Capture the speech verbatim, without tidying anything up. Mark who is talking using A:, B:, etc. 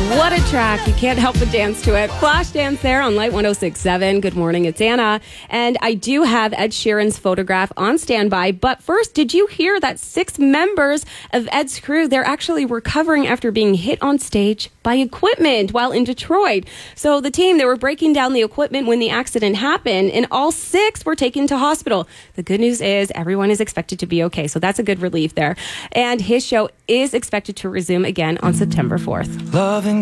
A: What a track. You can't help but dance to it. Flashdance there on Light one oh six point seven. Good morning, it's Anna. And I do have Ed Sheeran's photograph on standby. But first, did you hear that six members of Ed's crew, they're actually recovering after being hit on stage by equipment while in Detroit. So the team, they were breaking down the equipment when the accident happened, and all six were taken to hospital. The good news is everyone is expected to be okay. So that's a good relief there. And his show is expected to resume again on September fourth.
B: Loving